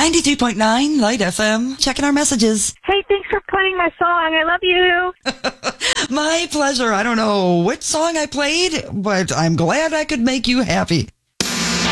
93.9 Light FM. Checking our messages. Hey, thanks for playing my song. I love you. My pleasure. I don't know which song I played, but I'm glad I could make you happy.